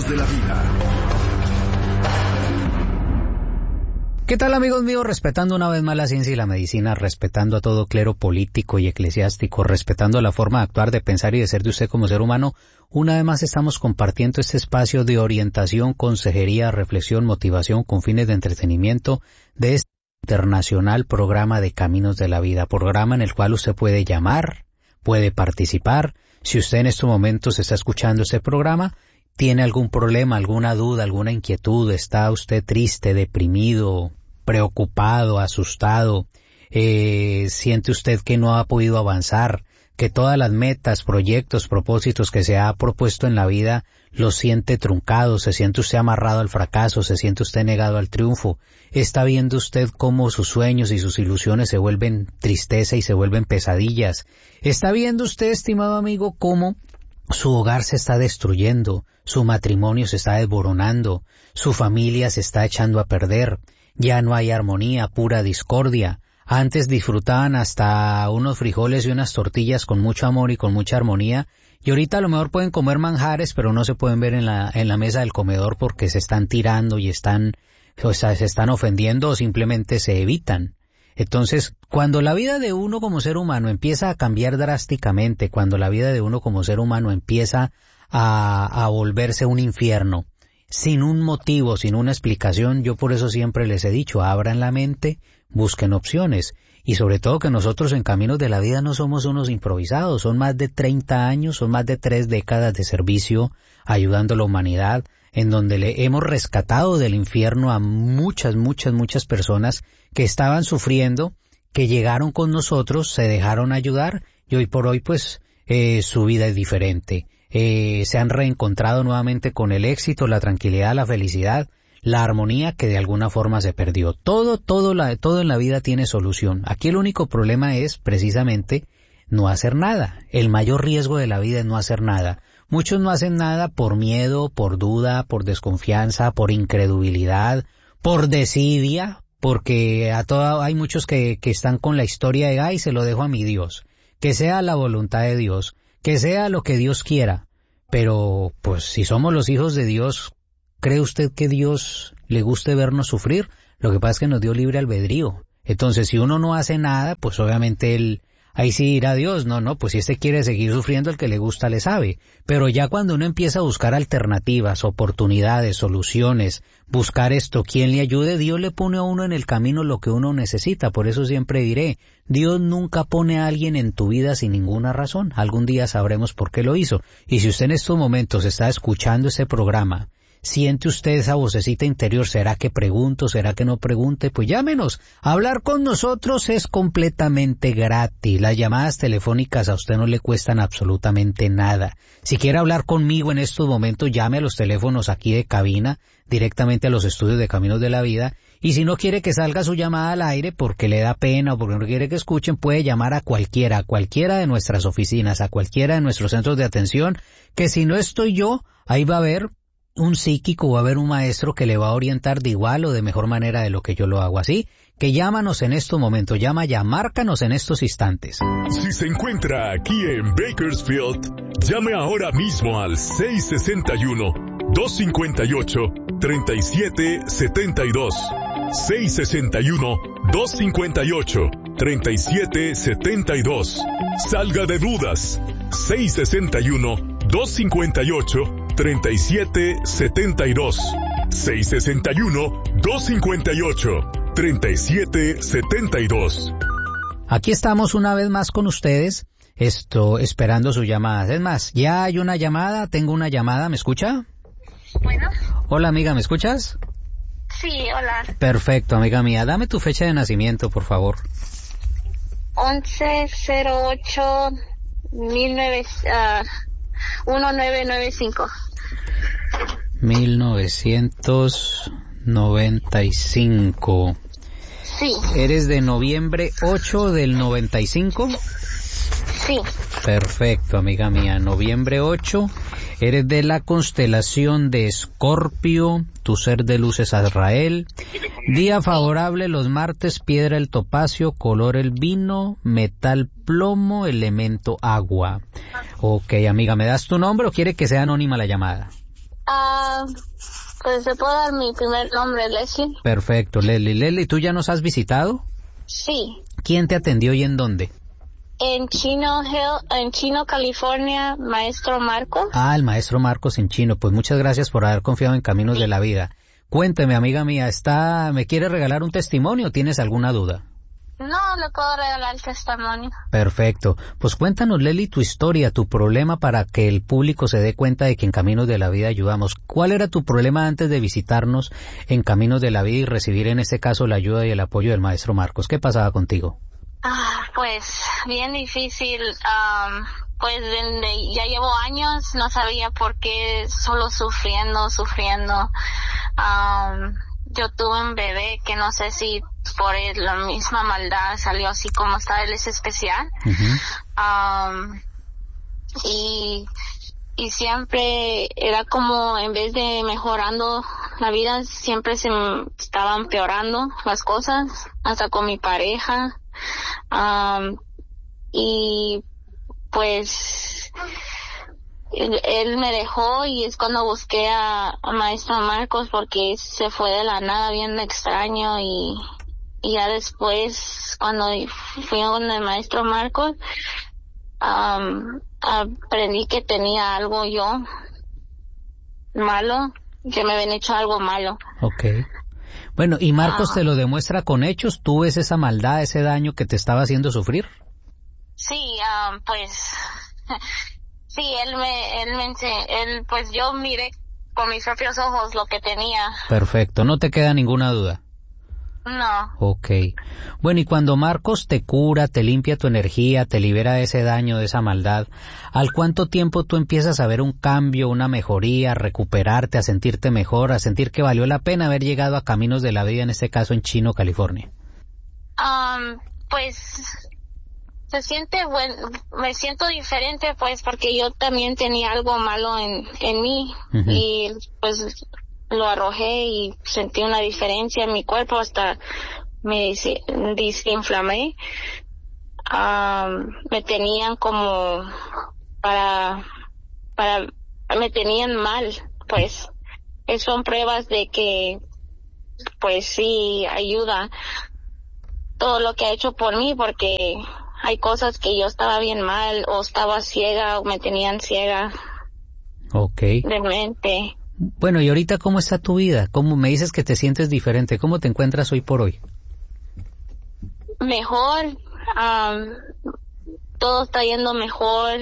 Caminos de la Vida. ¿Qué tal, amigos míos? Respetando una vez más la ciencia y la medicina, respetando a todo clero político y eclesiástico, respetando la forma de actuar, de pensar y de ser de usted como ser humano, una vez más estamos compartiendo este espacio de orientación, consejería, reflexión, motivación con fines de entretenimiento de este internacional programa de Caminos de la Vida, programa en el cual usted puede llamar, puede participar. Si usted en estos momentos está escuchando este programa, tiene algún problema, alguna duda, alguna inquietud, está usted triste, deprimido, preocupado, asustado, siente usted que no ha podido avanzar, que todas las metas, proyectos, propósitos que se ha propuesto en la vida los siente truncados, se siente usted amarrado al fracaso, se siente usted negado al triunfo, está viendo usted cómo sus sueños y sus ilusiones se vuelven tristeza y se vuelven pesadillas, está viendo usted, estimado amigo, cómo su hogar se está destruyendo, su matrimonio se está desboronando, su familia se está echando a perder, ya no hay armonía, pura discordia. Antes disfrutaban hasta unos frijoles y unas tortillas con mucho amor y con mucha armonía, y ahorita a lo mejor pueden comer manjares, pero no se pueden ver en la mesa del comedor porque se están tirando y se están ofendiendo o simplemente se evitan. Entonces, cuando la vida de uno como ser humano empieza a cambiar drásticamente, cuando la vida de uno como ser humano empieza a volverse un infierno, sin un motivo, sin una explicación, yo por eso siempre les he dicho, abran la mente, busquen opciones, y sobre todo que nosotros en Caminos de la Vida no somos unos improvisados, son más de 30 años, son más de 3 décadas de servicio ayudando a la humanidad, en donde le hemos rescatado del infierno a muchas personas que estaban sufriendo, que llegaron con nosotros, se dejaron ayudar y hoy por hoy pues su vida es diferente. Se han reencontrado nuevamente con el éxito, la tranquilidad, la felicidad, la armonía que de alguna forma se perdió. Todo en la vida tiene solución. Aquí el único problema es precisamente no hacer nada. El mayor riesgo de la vida es no hacer nada. Muchos no hacen nada por miedo, por duda, por desconfianza, por incredulidad, por desidia, porque hay muchos que están con la historia de, ay, se lo dejo a mi Dios, que sea la voluntad de Dios, que sea lo que Dios quiera. Pero, pues, si somos los hijos de Dios, ¿cree usted que Dios le guste vernos sufrir? Lo que pasa es que nos dio libre albedrío. Entonces, si uno no hace nada, pues obviamente ahí sí dirá Dios, no, pues si este quiere seguir sufriendo, el que le gusta le sabe. Pero ya cuando uno empieza a buscar alternativas, oportunidades, soluciones, buscar esto, quien le ayude, Dios le pone a uno en el camino lo que uno necesita. Por eso siempre diré, Dios nunca pone a alguien en tu vida sin ninguna razón. Algún día sabremos por qué lo hizo. Y si usted en estos momentos está escuchando ese programa, siente usted esa vocecita interior, ¿será que pregunto, será que no pregunte? Pues llámenos, hablar con nosotros es completamente gratis, las llamadas telefónicas a usted no le cuestan absolutamente nada. Si quiere hablar conmigo en estos momentos, llame a los teléfonos aquí de cabina, directamente a los estudios de Caminos de la Vida, y si no quiere que salga su llamada al aire porque le da pena o porque no quiere que escuchen, puede llamar a cualquiera de nuestras oficinas, a cualquiera de nuestros centros de atención, que si no estoy yo, ahí va a haber un psíquico, va a haber un maestro que le va a orientar de igual o de mejor manera de lo que yo lo hago. Así que llámanos en estos momentos, márcanos en estos instantes. Si se encuentra aquí en Bakersfield, llame ahora mismo al 661-258-3772. 661-258-3772. Salga de dudas. 661-258-3772. 661-258-3772. Aquí estamos una vez más con ustedes, esperando sus llamadas. Es más, ya hay una llamada, tengo una llamada, ¿me escucha? Bueno. Hola amiga, ¿me escuchas? Sí, hola. Perfecto, amiga mía, dame tu fecha de nacimiento, por favor. 1995. 1995. Sí. ¿Eres de noviembre 8 del 95? Sí. Perfecto, amiga mía. Noviembre 8. Eres de la constelación de Escorpio. Tu ser de luz es Azrael. Día favorable los martes, piedra el topacio, color el vino, metal plomo, elemento agua. Ok, amiga, ¿me das tu nombre o quiere que sea anónima la llamada? Ah, pues te puedo dar mi primer nombre, Leslie. Perfecto, Leslie. Leslie, ¿tú ya nos has visitado? Sí. ¿Quién te atendió y en dónde? En Chino, California, maestro Marcos. Ah, el maestro Marcos en Chino. Pues muchas gracias por haber confiado en Caminos de la Vida. Cuénteme, amiga mía, ¿me quiere regalar un testimonio o tienes alguna duda? No, le puedo regalar el testimonio. Perfecto. Pues cuéntanos, Leslie, tu historia, tu problema para que el público se dé cuenta de que en Caminos de la Vida ayudamos. ¿Cuál era tu problema antes de visitarnos en Caminos de la Vida y recibir en este caso la ayuda y el apoyo del maestro Marcos? ¿Qué pasaba contigo? Pues bien difícil. Pues ya llevo años, no sabía por qué, solo sufriendo. Yo tuve un bebé que no sé si por la misma maldad salió así como está, él es especial. Uh-huh. Y siempre era como, en vez de mejorando la vida, siempre se estaban empeorando las cosas, hasta con mi pareja. Y pues él me dejó y es cuando busqué a maestro Marcos porque se fue de la nada bien extraño y ya después cuando fui con el maestro Marcos aprendí que tenía algo yo malo, que me habían hecho algo malo. Okay. Bueno, ¿y Marcos te lo demuestra con hechos? ¿Tú ves esa maldad, ese daño que te estaba haciendo sufrir? Sí, pues sí, él pues yo miré con mis propios ojos lo que tenía. Perfecto, no te queda ninguna duda. No. Okay. Bueno, y cuando Marcos te cura, te limpia tu energía, te libera de ese daño, de esa maldad, ¿al cuánto tiempo tú empiezas a ver un cambio, una mejoría, a recuperarte, a sentirte mejor, a sentir que valió la pena haber llegado a Caminos de la Vida, en este caso en Chino, California? Pues se siente me siento diferente pues porque yo también tenía algo malo en mí. Uh-huh. Y pues lo arrojé y sentí una diferencia en mi cuerpo, hasta me desinflamé. Me tenían como me tenían mal, pues. Son pruebas de que, pues sí, ayuda todo lo que ha hecho por mí, porque hay cosas que yo estaba bien mal, o estaba ciega, o me tenían ciega. Okay. De mente. Bueno, y ahorita, ¿cómo está tu vida? ¿Cómo me dices que te sientes diferente? ¿Cómo te encuentras hoy por hoy? Mejor, todo está yendo mejor,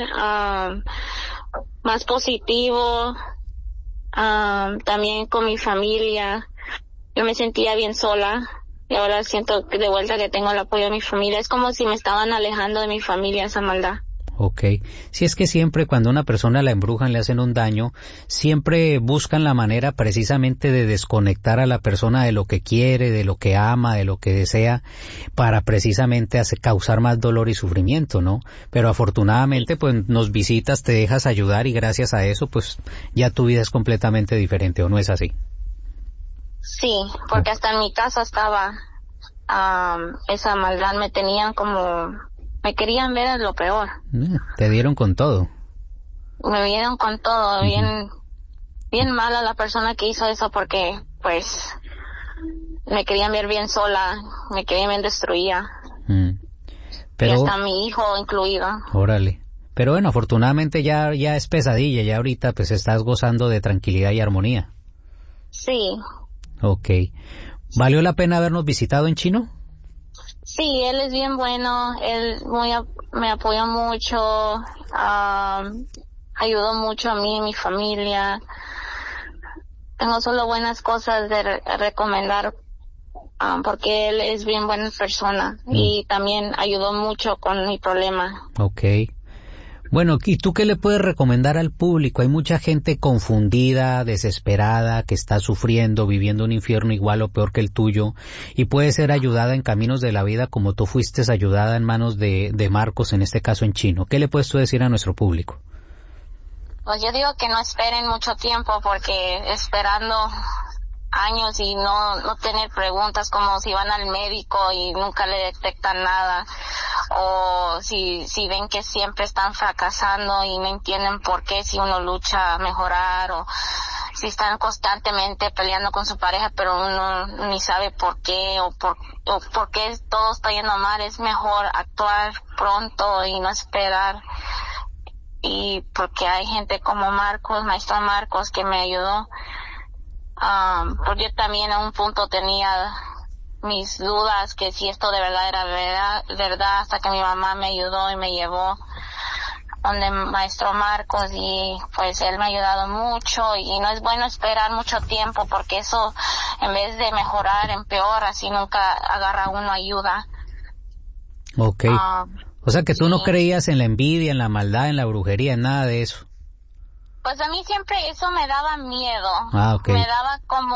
más positivo, también con mi familia. Yo me sentía bien sola y ahora siento que de vuelta que tengo el apoyo de mi familia. Es como si me estaban alejando de mi familia, esa maldad. Okay. Si es que siempre cuando una persona la embrujan, le hacen un daño, siempre buscan la manera precisamente de desconectar a la persona de lo que quiere, de lo que ama, de lo que desea, para precisamente causar más dolor y sufrimiento, ¿no? Pero afortunadamente pues nos visitas, te dejas ayudar y gracias a eso pues ya tu vida es completamente diferente, ¿o no es así? Sí, porque hasta en mi casa estaba esa maldad, me tenían como... Me querían ver en lo peor. Te dieron con todo. Me vieron con todo, uh-huh. bien mala la persona que hizo eso porque, pues, me querían ver bien sola, me querían ver destruida. Pero, y hasta mi hijo incluido. Órale. Pero bueno, afortunadamente ya es pesadilla, ya ahorita pues estás gozando de tranquilidad y armonía. Sí. Okay. ¿Valió la pena habernos visitado en Chino? Sí, él es bien bueno, él me apoyó mucho, ayudó mucho a mí y mi familia. Tengo solo buenas cosas de recomendar, porque él es bien buena persona y también ayudó mucho con mi problema. Okay. Bueno, ¿y tú qué le puedes recomendar al público? Hay mucha gente confundida, desesperada, que está sufriendo, viviendo un infierno igual o peor que el tuyo, y puede ser ayudada en Caminos de la Vida como tú fuiste ayudada en manos de Marcos, en este caso en Chino. ¿Qué le puedes tú decir a nuestro público? Pues yo digo que no esperen mucho tiempo, porque esperando años y no tener preguntas como si van al médico y nunca le detectan nada, o si ven que siempre están fracasando y no entienden por qué, si uno lucha a mejorar, o si están constantemente peleando con su pareja, pero uno ni sabe por qué o por qué todo está yendo mal. Es mejor actuar pronto y no esperar. Y porque hay gente como Maestro Marcos, que me ayudó. Porque yo también a un punto tenía mis dudas que si esto de verdad era verdad, hasta que mi mamá me ayudó y me llevó donde Maestro Marcos, y pues él me ha ayudado mucho, y no es bueno esperar mucho tiempo porque eso en vez de mejorar empeora, así nunca agarra uno ayuda. Okay. O sea que tú no creías en la envidia, en la maldad, en la brujería, en nada de eso. Pues a mí siempre eso me daba miedo. Okay. Me daba como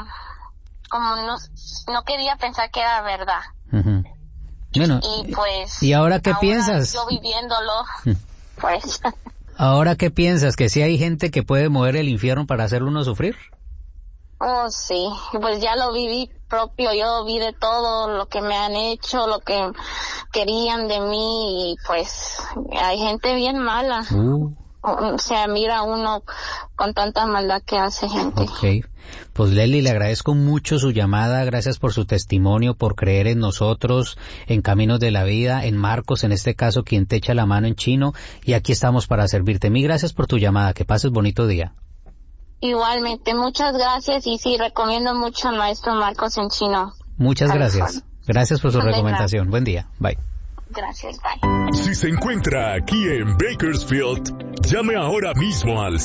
no quería pensar que era verdad. Uh-huh. Bueno, y pues ¿y ahora qué piensas? Yo viviéndolo, pues. ¿Ahora qué piensas? ¿Que sí hay gente que puede mover el infierno para hacerlo uno sufrir? Oh, sí, pues ya lo viví propio, yo vi de todo lo que me han hecho, lo que querían de mí, y pues hay gente bien mala. O sea, mira uno con tanta maldad que hace gente. Okay. Pues Leslie, le agradezco mucho su llamada, gracias por su testimonio, por creer en nosotros, en Caminos de la Vida, en Marcos, en este caso, quien te echa la mano en chino, y aquí estamos para servirte. Mil gracias por tu llamada, que pases bonito día. Igualmente, muchas gracias, y sí, recomiendo mucho al Maestro Marcos en chino. Muchas gracias. Gracias por su recomendación. Buen día. Bye. Gracias, bye. Si se encuentra aquí en Bakersfield, llame ahora mismo al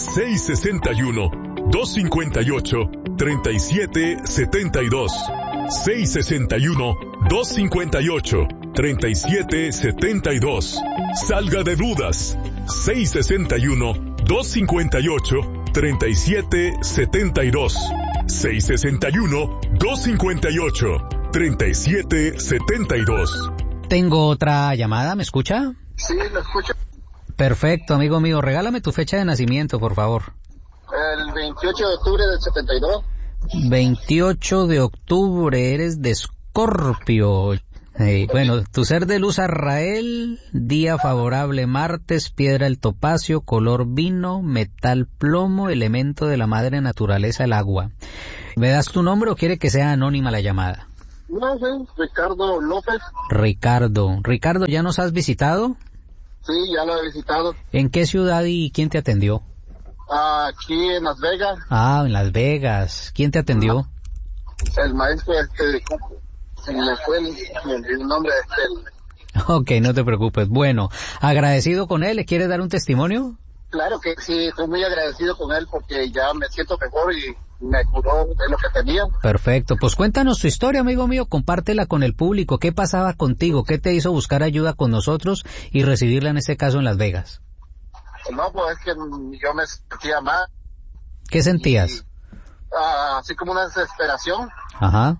661-258-3772. 661-258-3772. Salga de dudas. 661-258-3772. 661-258-3772. Tengo otra llamada, ¿me escucha? Sí, lo escucho. Perfecto, amigo mío. Regálame tu fecha de nacimiento, por favor. El 28 de octubre del 72. 28 de octubre, eres de Escorpio. Bueno, tu ser de luz Arrael, día favorable martes, piedra el topacio, color vino, metal plomo, elemento de la madre naturaleza el agua. ¿Me das tu nombre o quiere que sea anónima la llamada? No sé, Ricardo López. Ricardo, ¿ya nos has visitado? Sí, ya lo he visitado. ¿En qué ciudad y quién te atendió? Aquí en Las Vegas. Ah, en Las Vegas. ¿Quién te atendió? El maestro se me fue el nombre Ok, no te preocupes. Bueno, agradecido con él. ¿Le quieres dar un testimonio? Claro que sí, estoy muy agradecido con él porque ya me siento mejor y me curó de lo que tenía. Perfecto, pues cuéntanos tu historia, amigo mío, compártela con el público. ¿Qué pasaba contigo? ¿Qué te hizo buscar ayuda con nosotros y recibirla en este caso en Las Vegas? No, pues es que yo me sentía mal. ¿Qué sentías? Así como una desesperación. Ajá.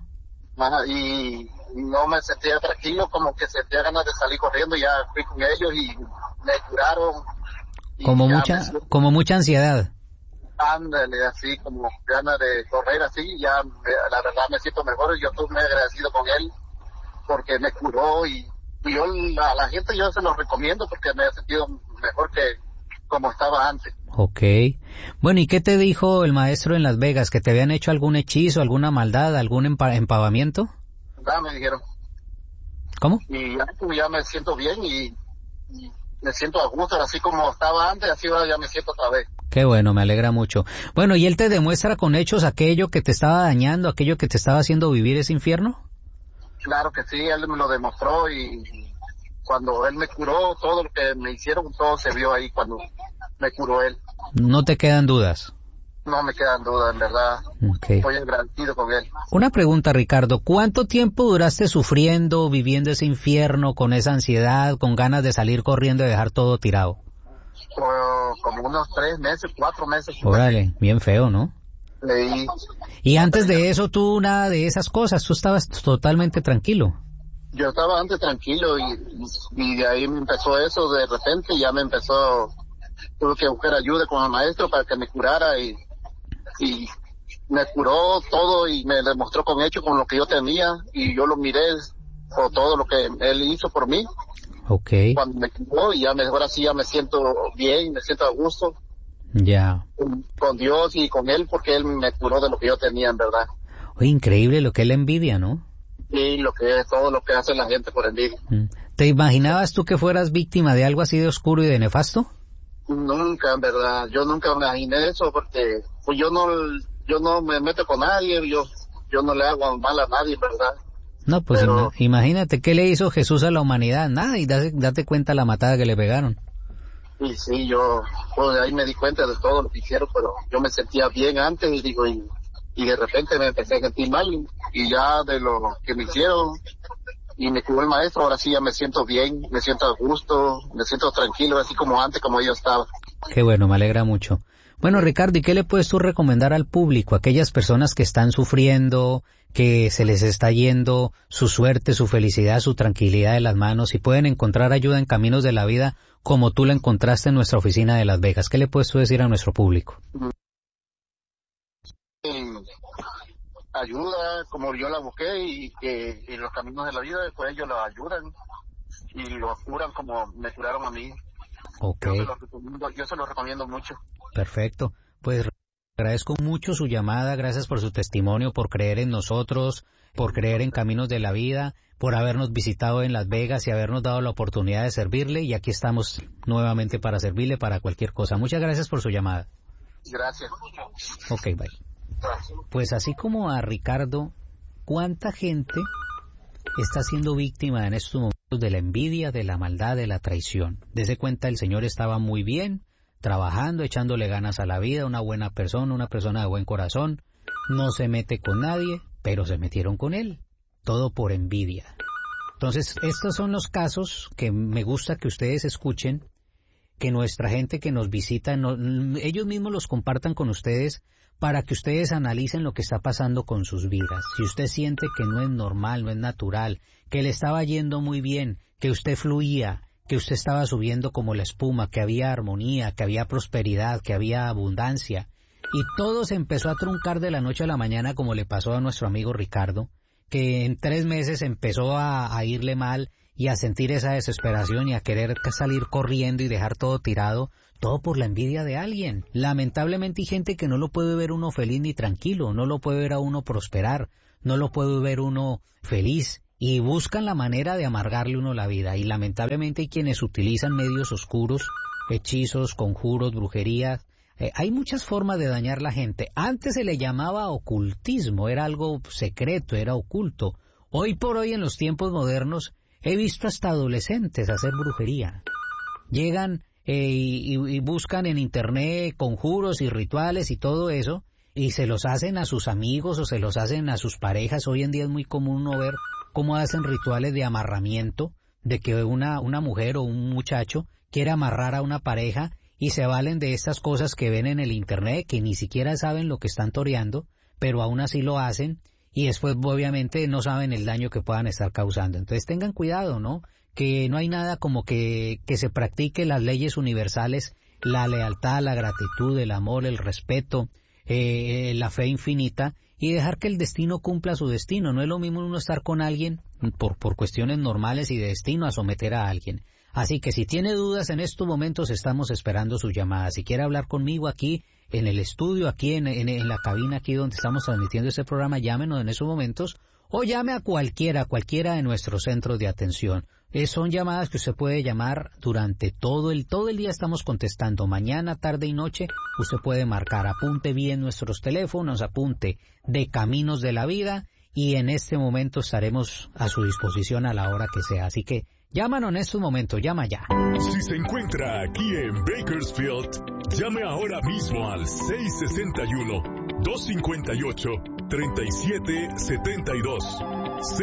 Y no me sentía tranquilo, como que sentía ganas de salir corriendo. Ya fui con ellos y me curaron. Como mucha ansiedad. Ándale, así como ganas de correr así, ya la verdad me siento mejor. Yo estoy muy agradecido con él porque me curó y yo a la gente yo se lo recomiendo porque me he sentido mejor que como estaba antes. Ok. Bueno, ¿y qué te dijo el maestro en Las Vegas? ¿Que te habían hecho algún hechizo, alguna maldad, algún empavamiento? Ya me dijeron. ¿Cómo? Y ya me siento bien y me siento a gusto, así como estaba antes, así ahora ya me siento otra vez. Qué bueno, me alegra mucho. Bueno, ¿y él te demuestra con hechos aquello que te estaba dañando, aquello que te estaba haciendo vivir ese infierno? Claro que sí, él me lo demostró y cuando él me curó, todo lo que me hicieron, todo se vio ahí cuando me curó él. ¿No te quedan dudas? No me quedan dudas, en verdad. Okay. Estoy agradecido con él. Una pregunta, Ricardo. ¿Cuánto tiempo duraste sufriendo, viviendo ese infierno, con esa ansiedad, con ganas de salir corriendo y dejar todo tirado? Como unos 3 meses, 4 meses. Órale, bien feo, ¿no? Sí. Y antes de eso, tú nada de esas cosas, tú estabas totalmente tranquilo. Yo estaba antes tranquilo y de ahí me empezó eso, de repente ya me empezó, tuve que buscar ayuda con el maestro para que me curara y me curó todo y me demostró con hecho con lo que yo tenía y yo lo miré por todo lo que él hizo por mí. Okay. Cuando me curó y ahora sí ya me siento bien, me siento a gusto Ya. con Dios y con Él, porque Él me curó de lo que yo tenía, en verdad. Oye, increíble lo que es la envidia, ¿no? Y todo lo que hace la gente por envidia. ¿Te imaginabas tú que fueras víctima de algo así de oscuro y de nefasto? Nunca, en verdad. Yo nunca me imaginé eso, porque pues yo no me meto con nadie, yo no le hago mal a nadie, en verdad. No, pues Pero, imagínate, ¿qué le hizo Jesús a la humanidad? Nada, y date cuenta la matada que le pegaron. y sí, yo pues ahí me di cuenta de todo lo que hicieron, pero yo me sentía bien antes y de repente me empecé a sentir mal y ya de lo que me hicieron y me curó el maestro, ahora sí ya me siento bien, me siento a gusto, me siento tranquilo, así como antes, como yo estaba. Qué bueno, me alegra mucho. Bueno, Ricardo, ¿y qué le puedes tú recomendar al público, a aquellas personas que están sufriendo, que se les está yendo su suerte, su felicidad, su tranquilidad de las manos y pueden encontrar ayuda en caminos de la vida como tú la encontraste en nuestra oficina de Las Vegas? ¿Qué le puedes tú decir a nuestro público? Ayuda, como yo la busqué y los caminos de la vida, después ellos la ayudan y lo curan como me curaron a mí. Ok. Yo se lo recomiendo mucho. Perfecto. Pues agradezco mucho su llamada, gracias por su testimonio, por creer en nosotros, por creer en Caminos de la Vida, por habernos visitado en Las Vegas y habernos dado la oportunidad de servirle, y aquí estamos nuevamente para servirle para cualquier cosa. Muchas gracias por su llamada. Gracias. Ok, bye. Pues así como a Ricardo, ¿cuánta gente está siendo víctima en estos momentos de la envidia, de la maldad, de la traición? Dese cuenta, el señor estaba muy bien, trabajando, echándole ganas a la vida, una buena persona, una persona de buen corazón, no se mete con nadie, pero se metieron con él, todo por envidia. Entonces, estos son los casos que me gusta que ustedes escuchen, que nuestra gente que nos visita, ellos mismos los compartan con ustedes, para que ustedes analicen lo que está pasando con sus vidas. Si usted siente que no es normal, no es natural, que le estaba yendo muy bien, que usted fluía, que usted estaba subiendo como la espuma, que había armonía, que había prosperidad, que había abundancia, y todo se empezó a truncar de la noche a la mañana, como le pasó a nuestro amigo Ricardo, que en 3 meses empezó a irle mal y a sentir esa desesperación y a querer salir corriendo y dejar todo tirado, todo por la envidia de alguien. Lamentablemente hay gente que no lo puede ver uno feliz ni tranquilo, no lo puede ver a uno prosperar, no lo puede ver uno feliz, y buscan la manera de amargarle uno la vida, y lamentablemente hay quienes utilizan medios oscuros, hechizos, conjuros, brujerías. Hay muchas formas de dañar la gente. Antes se le llamaba ocultismo, era algo secreto, era oculto. Hoy por hoy, en los tiempos modernos, he visto hasta adolescentes hacer brujería. Llegan y buscan en internet conjuros y rituales y todo eso, y se los hacen a sus amigos o se los hacen a sus parejas. Hoy en día es muy común no ver cómo hacen rituales de amarramiento, de que una mujer o un muchacho quiere amarrar a una pareja y se valen de estas cosas que ven en el internet, que ni siquiera saben lo que están toreando, pero aún así lo hacen, y después obviamente no saben el daño que puedan estar causando. Entonces tengan cuidado, ¿no? Que no hay nada como que se practique las leyes universales, la lealtad, la gratitud, el amor, el respeto, la fe infinita, y dejar que el destino cumpla su destino. No es lo mismo uno estar con alguien por cuestiones normales y de destino a someter a alguien. Así que si tiene dudas, en estos momentos estamos esperando su llamada. Si quiere hablar conmigo aquí en el estudio, aquí en la cabina, aquí donde estamos transmitiendo este programa, llámenos en esos momentos, o llame a cualquiera de nuestros centros de atención. Son llamadas que usted puede llamar durante todo el día, estamos contestando, mañana, tarde y noche. Usted puede marcar, apunte bien nuestros teléfonos, apunte de Caminos de la Vida, y en este momento estaremos a su disposición a la hora que sea. Así que llámanos en estos momentos, llama ya. Si se encuentra aquí en Bakersfield, llame ahora mismo al 661-258-3772.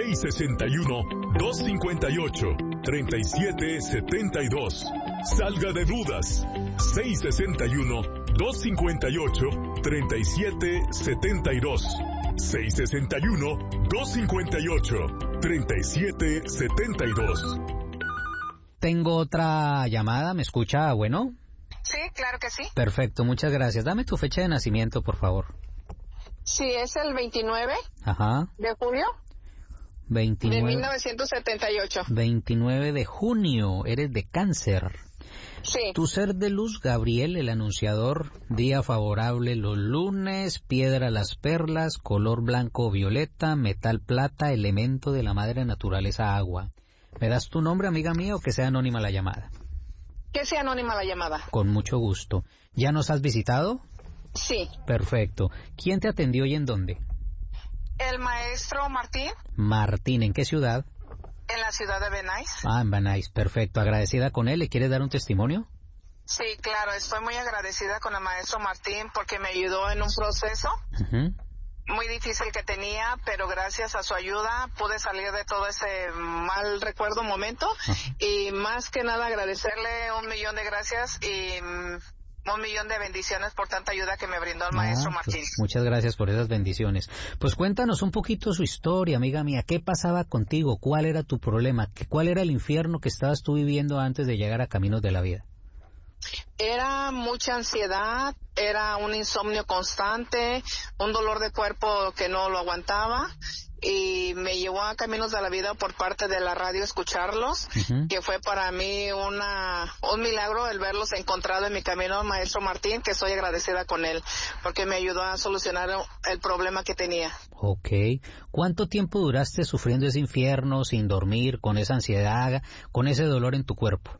661-258-3772. Salga de dudas. 661-258-3772. 661-258-3772. Tengo otra llamada, ¿me escucha? Bueno. Sí, claro que sí. Perfecto, muchas gracias. Dame tu fecha de nacimiento, por favor. Sí, es el 29 de junio 29 de 1978. 29 de junio, eres de Cáncer. Sí. Tu ser de luz, Gabriel, el anunciador, día favorable los lunes, piedra las perlas, color blanco o violeta, metal plata, elemento de la madre naturaleza agua. ¿Me das tu nombre, amiga mía, o que sea anónima la llamada? Que sea anónima la llamada. Con mucho gusto. ¿Ya nos has visitado? Sí. Perfecto. ¿Quién te atendió y en dónde? El maestro Martín. Martín, ¿en qué ciudad? En la ciudad de Benais. En Benais, perfecto. ¿Agradecida con él? ¿Le quieres dar un testimonio? Sí, claro, estoy muy agradecida con el maestro Martín porque me ayudó en un proceso muy difícil que tenía, pero gracias a su ayuda pude salir de todo ese mal recuerdo momento y más que nada agradecerle 1,000,000 de gracias y 1,000,000 de bendiciones por tanta ayuda que me brindó el maestro Martín. Pues muchas gracias por esas bendiciones. Pues cuéntanos un poquito su historia, amiga mía. ¿Qué pasaba contigo? ¿Cuál era tu problema? ¿Cuál era el infierno que estabas tú viviendo antes de llegar a Caminos de la Vida? Era mucha ansiedad, era un insomnio constante, un dolor de cuerpo que no lo aguantaba y me llevó a Caminos de la Vida por parte de la radio escucharlos, que fue para mí un milagro el verlos encontrado en mi camino, maestro Martín, que estoy agradecida con él, porque me ayudó a solucionar el problema que tenía. Ok. ¿Cuánto tiempo duraste sufriendo ese infierno, sin dormir, con esa ansiedad, con ese dolor en tu cuerpo?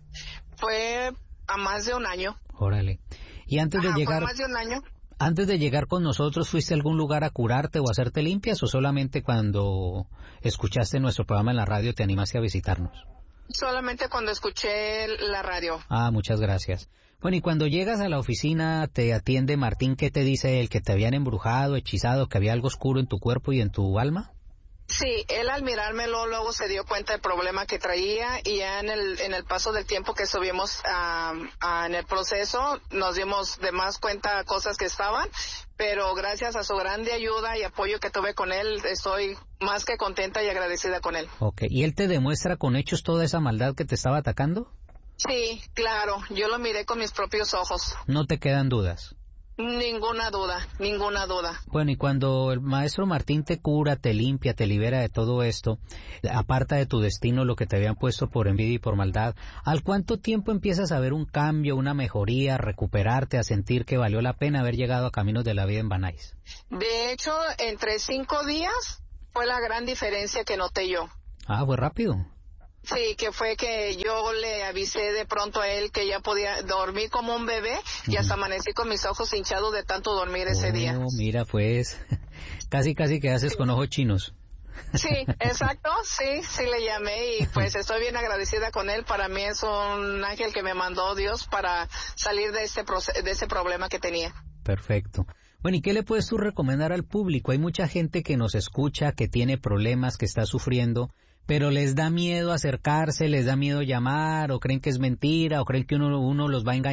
Fue a más de un año. Órale. Y antes de llegar... más de un año. Antes de llegar con nosotros, ¿fuiste a algún lugar a curarte o a hacerte limpias o solamente cuando escuchaste nuestro programa en la radio te animaste a visitarnos? Solamente cuando escuché la radio. Muchas gracias. Bueno, y cuando llegas a la oficina, te atiende Martín, ¿qué te dice él? ¿Que te habían embrujado, hechizado, que había algo oscuro en tu cuerpo y en tu alma? Sí, él al mirármelo luego se dio cuenta del problema que traía y ya en el paso del tiempo que estuvimos en el proceso nos dimos de más cuenta cosas que estaban, pero gracias a su grande ayuda y apoyo que tuve con él estoy más que contenta y agradecida con él. Ok, ¿y él te demuestra con hechos toda esa maldad que te estaba atacando? Sí, claro, yo lo miré con mis propios ojos. ¿No te quedan dudas? Ninguna duda, ninguna duda. Bueno, y cuando el maestro Martín te cura, te limpia, te libera de todo esto, aparta de tu destino lo que te habían puesto por envidia y por maldad, ¿al cuánto tiempo empiezas a ver un cambio, una mejoría, a recuperarte, a sentir que valió la pena haber llegado a Caminos de la Vida en Benais? De hecho, entre 5 días fue la gran diferencia que noté yo. Fue rápido. Sí, que fue que yo le avisé de pronto a él que ya podía dormir como un bebé y hasta amanecí con mis ojos hinchados de tanto dormir ese día. Mira, pues, casi que haces con ojos chinos. Sí, exacto, sí le llamé y pues estoy bien agradecida con él. Para mí es un ángel que me mandó Dios para salir de ese problema que tenía. Perfecto. Bueno, ¿y qué le puedes tú recomendar al público? Hay mucha gente que nos escucha, que tiene problemas, que está sufriendo, pero les da miedo acercarse, les da miedo llamar, o creen que es mentira, o creen que uno los va a engañar.